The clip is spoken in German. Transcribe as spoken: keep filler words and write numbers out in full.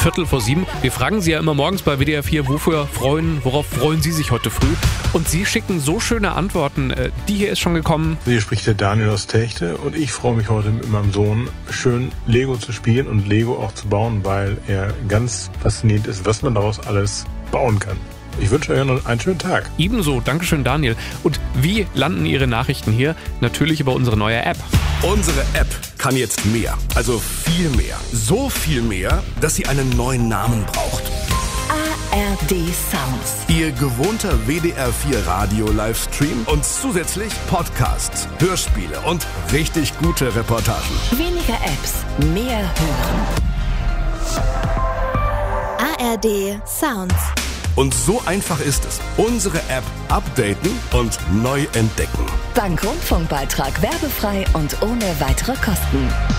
Viertel vor sieben. Wir fragen Sie ja immer morgens bei W D R vier, wofür freuen, worauf freuen Sie sich heute früh? Und Sie schicken so schöne Antworten. Die hier ist schon gekommen. Hier spricht der Daniel aus Techte und ich freue mich heute mit meinem Sohn schön Lego zu spielen und Lego auch zu bauen, weil er ganz fasziniert ist, was man daraus alles bauen kann. Ich wünsche euch noch einen schönen Tag. Ebenso, Dankeschön Daniel. Und wie landen Ihre Nachrichten hier? Natürlich über unsere neue App. Unsere App kann jetzt mehr, also viel mehr. So viel mehr, dass sie einen neuen Namen braucht. A R D Sounds. Ihr gewohnter W D R vier Radio-Livestream und zusätzlich Podcasts, Hörspiele und richtig gute Reportagen. Weniger Apps, mehr hören. A R D Sounds. Und so einfach ist es. Unsere App updaten und neu entdecken. Dank Rundfunkbeitrag werbefrei und ohne weitere Kosten.